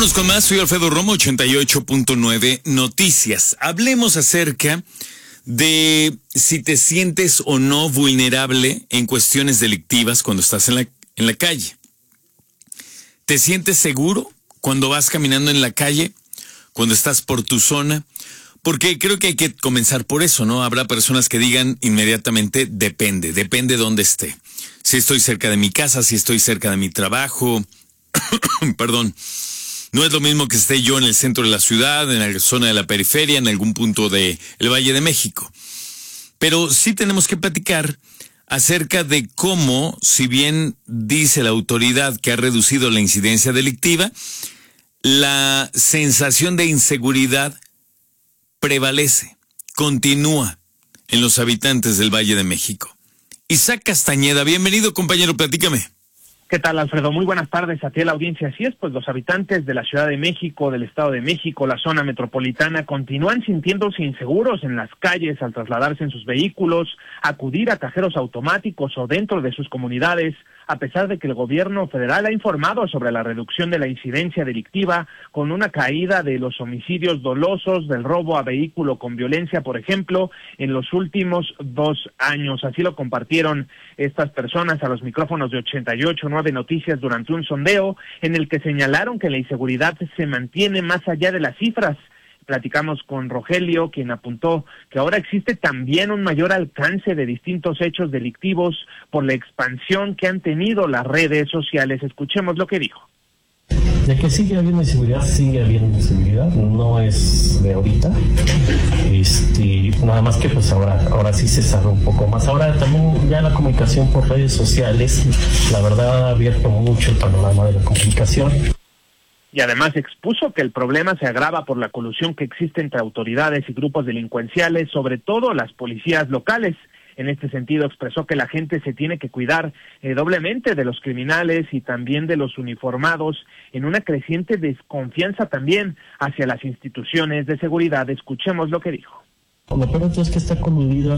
Vámonos con más, soy Alfredo Romo, 88.9 Noticias. Hablemos acerca de si te sientes o no vulnerable en cuestiones delictivas cuando estás en la calle. ¿Te sientes seguro cuando vas caminando en la calle, cuando estás por tu zona? Porque creo que hay que comenzar por eso, ¿no? Habrá personas que digan inmediatamente, depende dónde esté. Si estoy cerca de mi casa, si estoy cerca de mi trabajo, perdón. No es lo mismo que esté yo en el centro de la ciudad, en la zona de la periferia, en algún punto del Valle de México. Pero sí tenemos que platicar acerca de cómo, si bien dice la autoridad que ha reducido la incidencia delictiva, la sensación de inseguridad prevalece, continúa en los habitantes del Valle de México. Isaac Castañeda, bienvenido, compañero, platícame. ¿Qué tal, Alfredo? Muy buenas tardes a ti, a la audiencia. Así es, pues los habitantes de la Ciudad de México, del Estado de México, la zona metropolitana, continúan sintiéndose inseguros en las calles al trasladarse en sus vehículos, acudir a cajeros automáticos o dentro de sus comunidades, a pesar de que el gobierno federal ha informado sobre la reducción de la incidencia delictiva con una caída de los homicidios dolosos, del robo a vehículo con violencia, por ejemplo, en los últimos 2 años. Así lo compartieron estas personas a los micrófonos de 88.9 Noticias durante un sondeo en el que señalaron que la inseguridad se mantiene más allá de las cifras. Platicamos con Rogelio, quien apuntó que ahora existe también un mayor alcance de distintos hechos delictivos por la expansión que han tenido las redes sociales. Escuchemos lo que dijo. De que sigue habiendo inseguridad, no es de ahorita, nada más que pues ahora sí se sabe un poco más. Ahora también ya la comunicación por redes sociales, la verdad ha abierto mucho el panorama de la comunicación. Y además expuso que el problema se agrava por la colusión que existe entre autoridades y grupos delincuenciales, sobre todo las policías locales. En este sentido expresó que la gente se tiene que cuidar doblemente de los criminales y también de los uniformados, en una creciente desconfianza también hacia las instituciones de seguridad. Escuchemos lo que dijo. Lo peor es que está coludida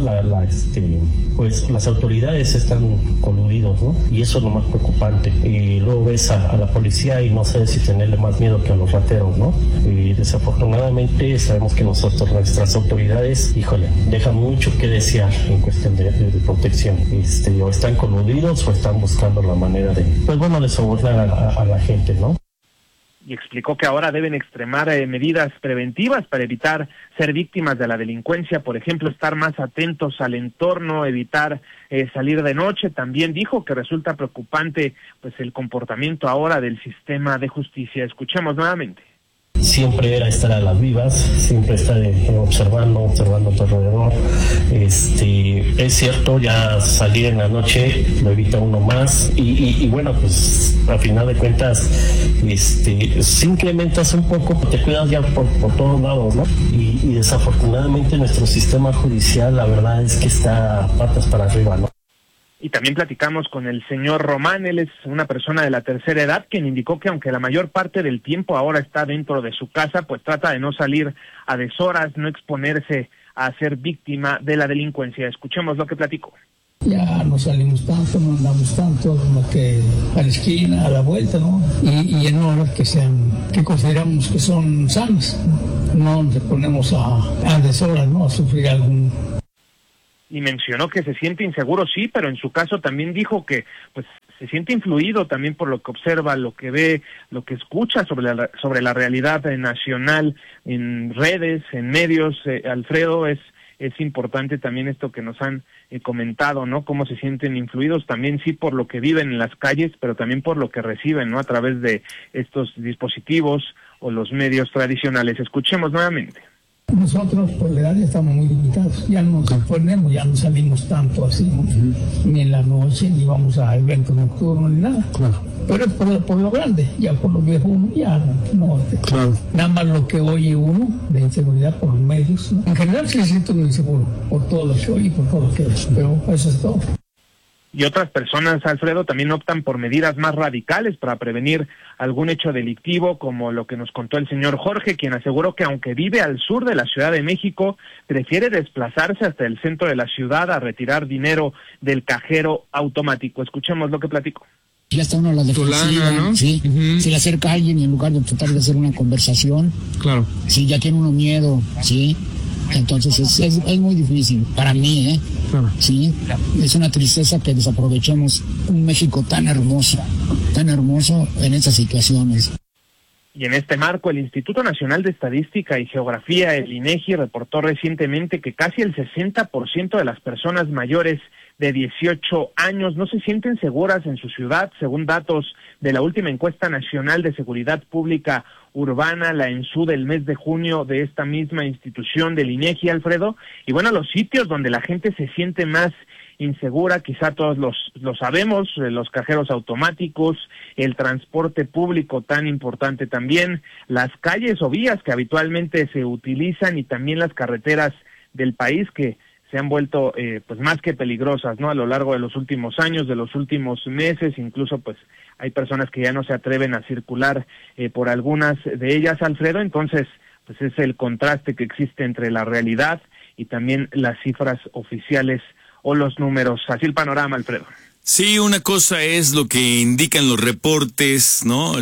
pues las autoridades están coludidos, ¿no? Y eso es lo más preocupante. Y luego ves a la policía y no sabes si tenerle más miedo que a los rateros, ¿no? Y desafortunadamente sabemos que nuestras autoridades, dejan mucho que desear en cuestión de protección. O están coludidos o están buscando la manera de sobornar a la gente, ¿no? Y explicó que ahora deben extremar medidas preventivas para evitar ser víctimas de la delincuencia, por ejemplo, estar más atentos al entorno, evitar salir de noche. También dijo que resulta preocupante pues el comportamiento ahora del sistema de justicia. Escuchemos nuevamente. Siempre era estar a las vivas, siempre estar observando a tu alrededor. Es cierto, ya salir en la noche lo evita uno más y bueno, pues a final de cuentas si incrementas un poco, te cuidas ya por todos lados, ¿no? Y desafortunadamente nuestro sistema judicial, la verdad es que está patas para arriba, ¿no? Y también platicamos con el señor Román. Él es una persona de la tercera edad, quien indicó que aunque la mayor parte del tiempo ahora está dentro de su casa, pues trata de no salir a deshoras, no exponerse a ser víctima de la delincuencia. Escuchemos lo que platicó. Ya no salimos tanto, no andamos tanto, como que a la esquina, a la vuelta, ¿no? Y en horas que consideramos que son sanas, ¿no? No nos ponemos a deshoras, ¿no? A sufrir algún... Y mencionó que se siente inseguro, sí, pero en su caso también dijo que pues se siente influido también por lo que observa, lo que ve, lo que escucha sobre la realidad nacional en redes, en medios. Alfredo, es importante también esto que nos han comentado, ¿no? Cómo se sienten influidos también, sí, por lo que viven en las calles, pero también por lo que reciben, ¿no? A través de estos dispositivos o los medios tradicionales. Escuchemos nuevamente. Nosotros por la edad estamos muy limitados, ya no nos exponemos, ya no salimos tanto así, ¿no? Ni en la noche, ni vamos a eventos nocturnos, ni nada. Claro. Pero es por lo grande, ya por lo viejo uno, ya no. Claro. Nada más lo que oye uno de inseguridad por los medios, ¿no? En general sí se siente muy inseguro, por todo lo que oye y por todo lo que ve, pero eso es todo. Y otras personas, Alfredo, también optan por medidas más radicales para prevenir algún hecho delictivo, como lo que nos contó el señor Jorge, quien aseguró que aunque vive al sur de la Ciudad de México, prefiere desplazarse hasta el centro de la ciudad a retirar dinero del cajero automático. Escuchemos lo que platicó. Ya está uno a la defensiva, ¿no? Sí, se le acerca a alguien y en lugar de tratar de hacer una conversación, claro, sí, ya tiene uno miedo, sí. Entonces es muy difícil para mí, claro. Sí, es una tristeza que desaprovechemos un México tan hermoso en estas situaciones. Y en este marco, el Instituto Nacional de Estadística y Geografía, el INEGI, reportó recientemente que casi el 60% de las personas mayores de 18 años no se sienten seguras en su ciudad, según datos de la última encuesta nacional de seguridad pública urbana, la ENSU, del mes de junio de esta misma institución del INEGI, Alfredo. Y bueno, los sitios donde la gente se siente más insegura, quizá todos lo sabemos, los cajeros automáticos, el transporte público tan importante también, las calles o vías que habitualmente se utilizan y también las carreteras del país que se han vuelto pues más que peligrosas, ¿no? A lo largo de los últimos años, de los últimos meses, incluso pues hay personas que ya no se atreven a circular por algunas de ellas, Alfredo. Entonces pues es el contraste que existe entre la realidad y también las cifras oficiales o los números. Así el panorama, Alfredo. Sí, una cosa es lo que indican los reportes, ¿no?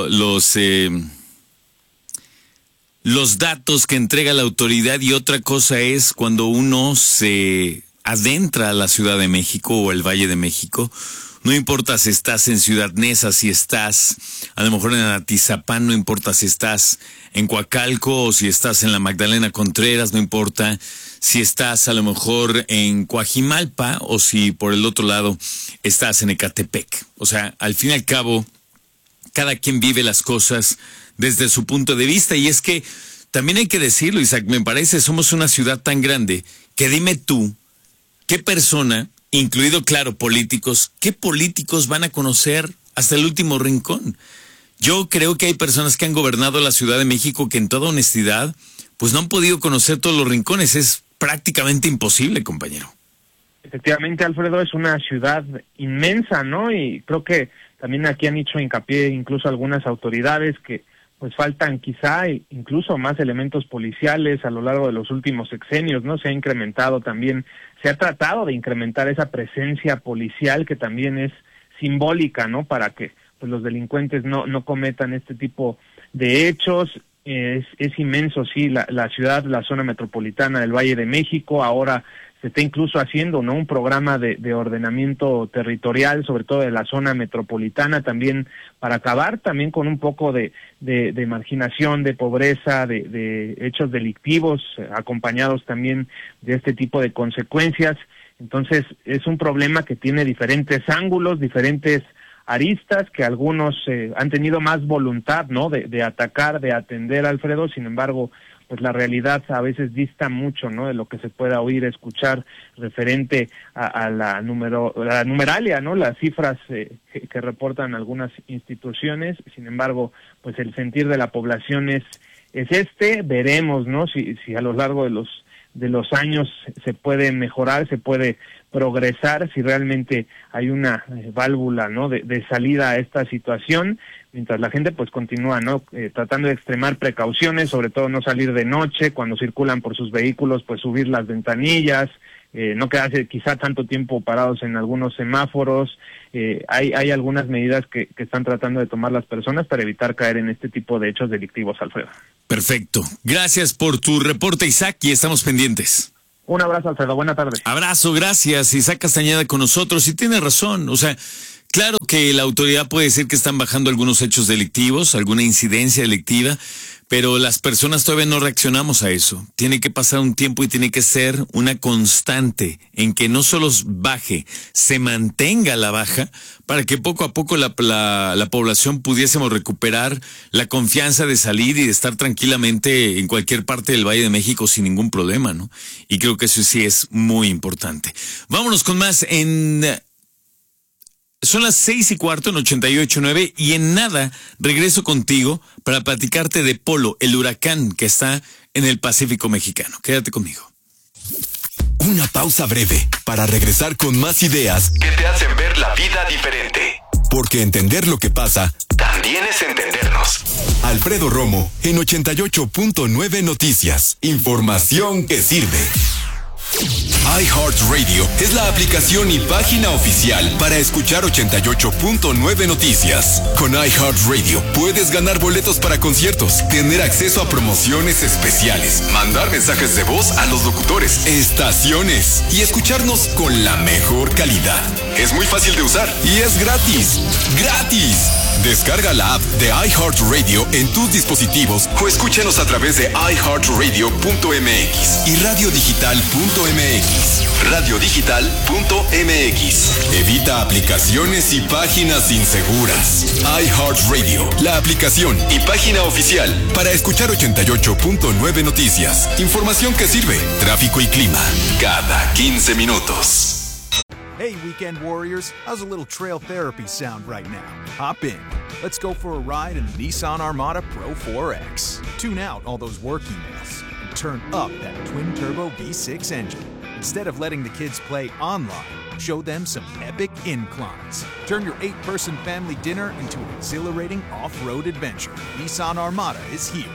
Los datos que entrega la autoridad, y otra cosa es cuando uno se adentra a la Ciudad de México o el Valle de México. No importa si estás en Ciudad Neza, si estás a lo mejor en Atizapán, no importa si estás en Coacalco o si estás en la Magdalena Contreras, no importa si estás a lo mejor en Coajimalpa o si por el otro lado estás en Ecatepec. O sea, al fin y al cabo, cada quien vive las cosas desde su punto de vista, y es que también hay que decirlo, Isaac, me parece, somos una ciudad tan grande que dime tú, ¿qué persona, incluido, claro, políticos, qué políticos van a conocer hasta el último rincón? Yo creo que hay personas que han gobernado la Ciudad de México que en toda honestidad, pues no han podido conocer todos los rincones. Es prácticamente imposible, compañero. Efectivamente, Alfredo, es una ciudad inmensa, ¿no? Y creo que también aquí han hecho hincapié incluso algunas autoridades que pues faltan quizá incluso más elementos policiales a lo largo de los últimos sexenios, ¿no? Se ha incrementado también, se ha tratado de incrementar esa presencia policial que también es simbólica, ¿no? Para que pues los delincuentes no cometan este tipo de hechos. Es inmenso, sí, la ciudad, la zona metropolitana del Valle de México. Ahora se está incluso haciendo, ¿no?, un programa de ordenamiento territorial, sobre todo de la zona metropolitana, también para acabar también con un poco de marginación, de pobreza, de hechos delictivos, acompañados también de este tipo de consecuencias. Entonces es un problema que tiene diferentes ángulos, diferentes aristas, que algunos han tenido más voluntad, ¿no?, de atacar, de atender, Alfredo. Sin embargo, pues la realidad a veces dista mucho, ¿no?, de lo que se pueda oír, escuchar referente a la numeralia, ¿no?, las cifras que reportan algunas instituciones. Sin embargo, pues el sentir de la población es veremos, ¿no?, si a lo largo de los años se puede mejorar, se puede progresar, si realmente hay una válvula, ¿no?, de salida a esta situación, mientras la gente pues continúa, ¿no?, tratando de extremar precauciones, sobre todo no salir de noche, cuando circulan por sus vehículos, pues subir las ventanillas, no quedarse quizá tanto tiempo parados en algunos semáforos. Hay algunas medidas que están tratando de tomar las personas para evitar caer en este tipo de hechos delictivos, Alfredo. Perfecto. Gracias por tu reporte, Isaac, y estamos pendientes. Un abrazo, Alfredo. Buena tarde. Abrazo, gracias. Isaac Castañeda con nosotros. Y tiene razón. O sea, claro que la autoridad puede decir que están bajando algunos hechos delictivos, alguna incidencia delictiva, pero las personas todavía no reaccionamos a eso. Tiene que pasar un tiempo y tiene que ser una constante en que no solo baje, se mantenga la baja, para que poco a poco la población pudiésemos recuperar la confianza de salir y de estar tranquilamente en cualquier parte del Valle de México sin ningún problema, ¿no? Y creo que eso sí es muy importante. Vámonos con más Son las 6:15 en 88.9 y en nada regreso contigo para platicarte de Polo, el huracán que está en el Pacífico mexicano. Quédate conmigo. Una pausa breve para regresar con más ideas que te hacen ver la vida diferente. Porque entender lo que pasa también es entendernos. Alfredo Romo en 88.9 Noticias. Información que sirve. iHeartRadio es la aplicación y página oficial para escuchar 88.9 Noticias. Con iHeartRadio puedes ganar boletos para conciertos, tener acceso a promociones especiales, mandar mensajes de voz a los locutores, estaciones y escucharnos con la mejor calidad. Es muy fácil de usar y es gratis. ¡Gratis! Descarga la app de iHeartRadio en tus dispositivos o escúchanos a través de iHeartRadio.mx y radiodigital.mx. Radiodigital.mx. Evita aplicaciones y páginas inseguras. iHeartRadio, la aplicación y página oficial para escuchar 88.9 Noticias. Información que sirve. Tráfico y clima cada 15 minutos. Hey, weekend warriors, how's a little trail therapy sound right now? Hop in. Let's go for a ride in the Nissan Armada Pro 4X. Tune out all those work emails and turn up that twin-turbo V6 engine. Instead of letting the kids play online, show them some epic inclines. Turn your 8-person family dinner into an exhilarating off-road adventure. Nissan Armada is here.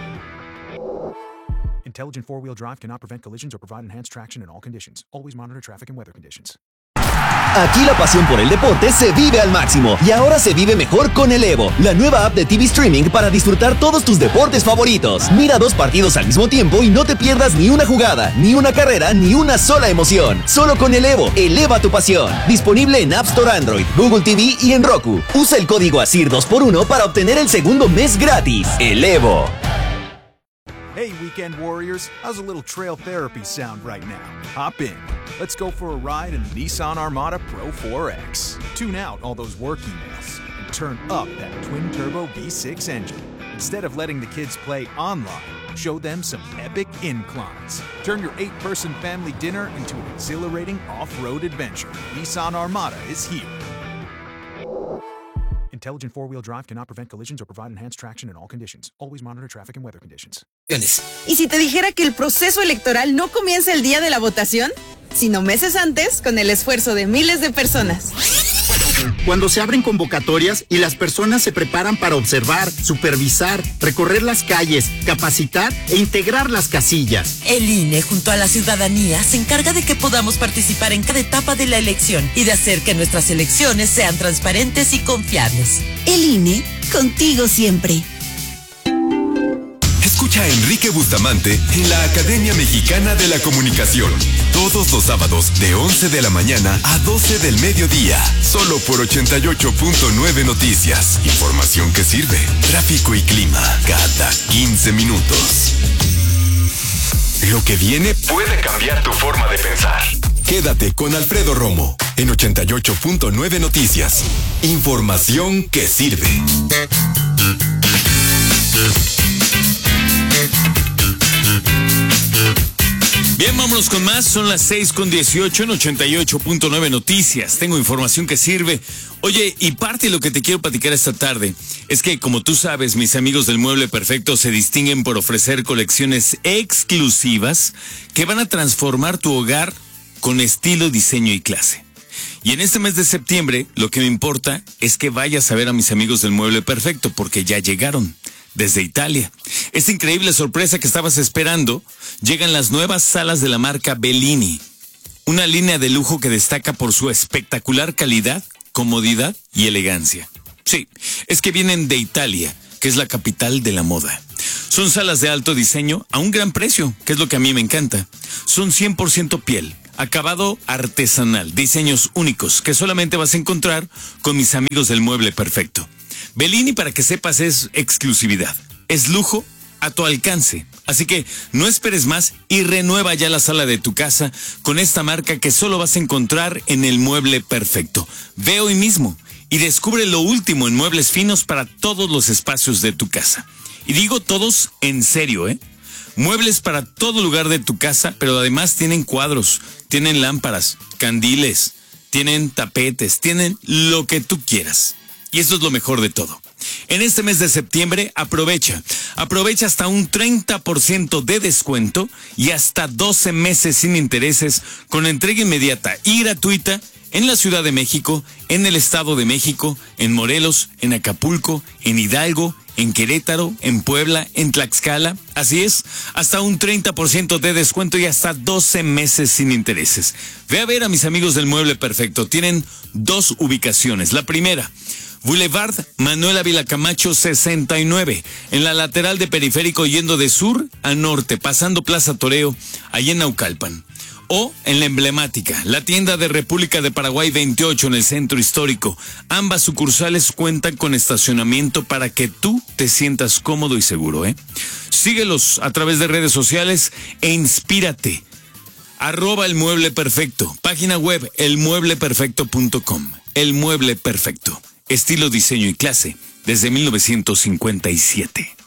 Intelligent four-wheel drive cannot prevent collisions or provide enhanced traction in all conditions. Always monitor traffic and weather conditions. Aquí la pasión por el deporte se vive al máximo y ahora se vive mejor con el Evo, la nueva app de TV Streaming para disfrutar todos tus deportes favoritos. Mira 2 partidos al mismo tiempo y no te pierdas ni una jugada, ni una carrera, ni una sola emoción. Solo con el Evo, eleva tu pasión. Disponible en App Store Android, Google TV y en Roku. Usa el código ASIR 2x1 para obtener el segundo mes gratis. El Evo. Hey, weekend warriors, how's a little trail therapy sound right now? Hop in. Let's go for a ride in the Nissan Armada Pro 4X. Tune out all those work emails and turn up that twin-turbo V6 engine. Instead of letting the kids play online, show them some epic inclines. Turn your 8-person family dinner into an exhilarating off-road adventure. Nissan Armada is here. Intelligent four-wheel drive cannot prevent collisions or provide enhanced traction in all conditions. Always monitor traffic and weather conditions. ¿Y si te dijera que el proceso electoral no comienza el día de la votación, sino meses antes con el esfuerzo de miles de personas? Cuando se abren convocatorias y las personas se preparan para observar, supervisar, recorrer las calles, capacitar e integrar las casillas. El INE, junto a la ciudadanía, se encarga de que podamos participar en cada etapa de la elección y de hacer que nuestras elecciones sean transparentes y confiables. El INE, contigo siempre. Escucha a Enrique Bustamante en la Academia Mexicana de la Comunicación. Todos los sábados de 11 de la mañana a 12 del mediodía. Solo por 88.9 Noticias. Información que sirve. Tráfico y clima cada 15 minutos. Lo que viene puede cambiar tu forma de pensar. Quédate con Alfredo Romo en 88.9 Noticias. Información que sirve. Bien, vámonos con más. Son las 6:18 en 88.9 Noticias. Tengo información que sirve. Oye, y parte de lo que te quiero platicar esta tarde es que, como tú sabes, mis amigos del Mueble Perfecto se distinguen por ofrecer colecciones exclusivas que van a transformar tu hogar con estilo, diseño y clase. Y en este mes de septiembre, lo que me importa es que vayas a ver a mis amigos del Mueble Perfecto, porque ya llegaron desde Italia. Esta increíble sorpresa que estabas esperando, llegan las nuevas salas de la marca Bellini. Una línea de lujo que destaca por su espectacular calidad, comodidad y elegancia. Sí, es que vienen de Italia, que es la capital de la moda. Son salas de alto diseño a un gran precio, que es lo que a mí me encanta. Son 100% piel, acabado artesanal, diseños únicos que solamente vas a encontrar con mis amigos del Mueble Perfecto. Bellini, para que sepas, es exclusividad, es lujo a tu alcance. Así que no esperes más y renueva ya la sala de tu casa con esta marca que solo vas a encontrar en el Mueble Perfecto. Ve hoy mismo y descubre lo último en muebles finos para todos los espacios de tu casa. Y digo todos en serio, Muebles para todo lugar de tu casa, pero además tienen cuadros, tienen lámparas, candiles, tienen tapetes, tienen lo que tú quieras. Y eso es lo mejor de todo. En este mes de septiembre, aprovecha hasta un 30% de descuento y hasta 12 meses sin intereses con entrega inmediata y gratuita en la Ciudad de México, en el Estado de México, en Morelos, en Acapulco, en Hidalgo, en Querétaro, en Puebla, en Tlaxcala. Así es, hasta un 30% de descuento y hasta 12 meses sin intereses. Ve a ver a mis amigos del Mueble Perfecto. Tienen 2 ubicaciones. La primera, Boulevard Manuel Ávila Camacho 69, en la lateral de Periférico yendo de sur a norte, pasando Plaza Toreo, allí en Naucalpan. O en la emblemática, la tienda de República de Paraguay 28 en el centro histórico. Ambas sucursales cuentan con estacionamiento para que tú te sientas cómodo y seguro, ¿eh? Síguelos a través de redes sociales e inspírate. @El Mueble Perfecto. Página web elmuebleperfecto.com. El Mueble Perfecto. Estilo, diseño y clase desde 1957.